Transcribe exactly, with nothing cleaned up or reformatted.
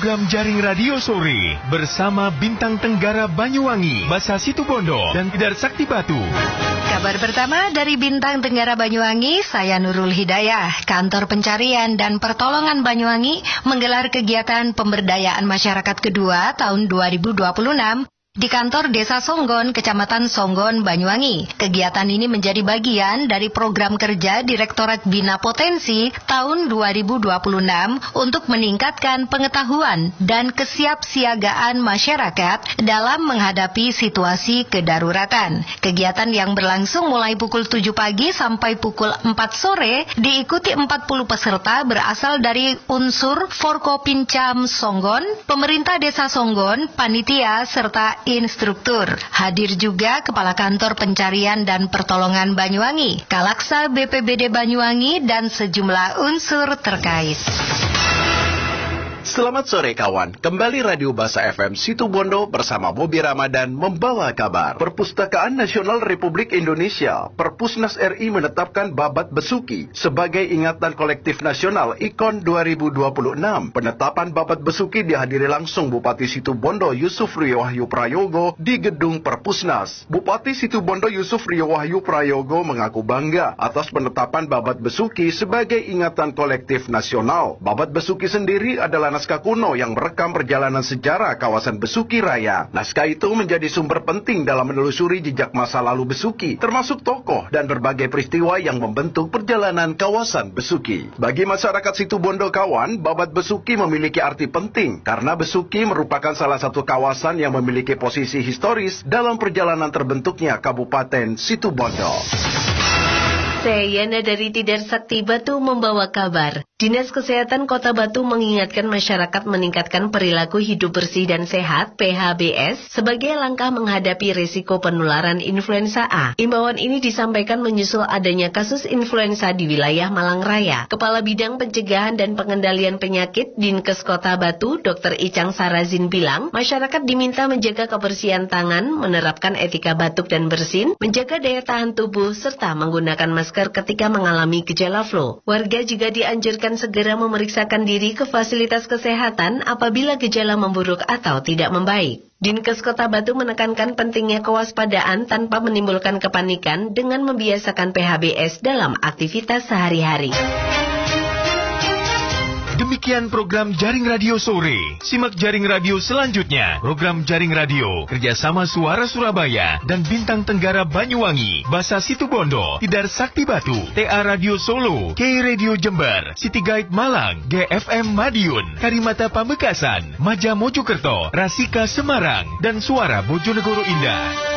program Jaring Radio Sore bersama Bintang Tenggara Banyuwangi, Basa Situbondo, dan Tidar Sakti Batu. Kabar pertama dari Bintang Tenggara Banyuwangi, saya Nurul Hidayah. Kantor Pencarian dan Pertolongan Banyuwangi menggelar kegiatan pemberdayaan masyarakat kedua tahun dua ribu dua puluh enam di kantor Desa Songgon, Kecamatan Songgon, Banyuwangi. Kegiatan ini menjadi bagian dari program kerja Direktorat Bina Potensi tahun dua ribu dua puluh enam untuk meningkatkan pengetahuan dan kesiapsiagaan masyarakat dalam menghadapi situasi kedaruratan. Kegiatan yang berlangsung mulai pukul tujuh pagi sampai pukul empat sore diikuti empat puluh peserta berasal dari unsur Forkopincam Songgon, pemerintah Desa Songgon, panitia, serta instruktur. Hadir juga Kepala Kantor Pencarian dan Pertolongan Banyuwangi, Kalaksa B P B D Banyuwangi, dan sejumlah unsur terkait. Selamat sore kawan, kembali Radio Basa F M Situbondo bersama Bobi Ramadan membawa kabar. Perpustakaan Nasional Republik Indonesia, Perpusnas R I menetapkan Babat Besuki sebagai ingatan kolektif nasional I K O N dua ribu dua puluh enam. Penetapan Babat Besuki dihadiri langsung Bupati Situbondo Yusuf Rio Wahyu Prayogo di gedung Perpusnas. Bupati Situbondo Yusuf Rio Wahyu Prayogo mengaku bangga atas penetapan Babat Besuki sebagai ingatan kolektif nasional. Babat Besuki sendiri adalah naskah kuno yang merekam perjalanan sejarah kawasan Besuki Raya. Naskah itu menjadi sumber penting dalam menelusuri jejak masa lalu Besuki, termasuk tokoh dan berbagai peristiwa yang membentuk perjalanan kawasan Besuki. Bagi masyarakat Situbondo kawan, Babat Besuki memiliki arti penting karena Besuki merupakan salah satu kawasan yang memiliki posisi historis dalam perjalanan terbentuknya Kabupaten Situbondo. Saya Yana dari Tidar Sakti Batu membawa kabar. Dinas Kesehatan Kota Batu mengingatkan masyarakat meningkatkan perilaku hidup bersih dan sehat P H B S sebagai langkah menghadapi risiko penularan influenza A. Imbauan ini disampaikan menyusul adanya kasus influenza di wilayah Malang Raya. Kepala Bidang Pencegahan dan Pengendalian Penyakit Dinkes Kota Batu, Dokter Icang Sarazin bilang, masyarakat diminta menjaga kebersihan tangan, menerapkan etika batuk dan bersin, menjaga daya tahan tubuh, serta menggunakan masker ketika mengalami gejala flu. Warga juga dianjurkan segera memeriksakan diri ke fasilitas kesehatan apabila gejala memburuk atau tidak membaik. Dinkes Kota Batu menekankan pentingnya kewaspadaan tanpa menimbulkan kepanikan dengan membiasakan P H B S dalam aktivitas sehari-hari. Demikian program Jaring Radio Sore. Simak Jaring Radio selanjutnya. Program Jaring Radio kerjasama Suara Surabaya dan Bintang Tenggara Banyuwangi, Basa Situbondo, Tidar Sakti Batu, T A Radio Solo, K Radio Jember, City Guide Malang, G F M Madiun, Karimata Pamekasan, Maja Mojokerto, Rasika Semarang, dan Suara Bojonegoro Indah.